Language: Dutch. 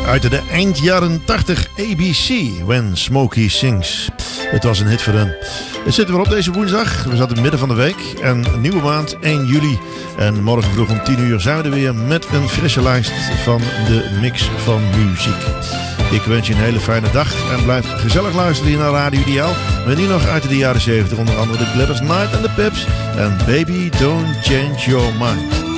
uit de eind jaren 80 ABC, When Smokey Sings. Het was een hit voor hen. Het zitten we op deze woensdag. We zaten in het midden van de week. En een nieuwe maand, 1 juli. En morgen vroeg om 10 uur zijn we er weer met een frisse lijst van de mix van muziek. Ik wens je een hele fijne dag en blijf gezellig luisteren hier naar Radio Ideaal. Met nu nog uit de jaren 70, onder andere de Gladys Knight en de Pips. En Baby Don't Change Your Mind.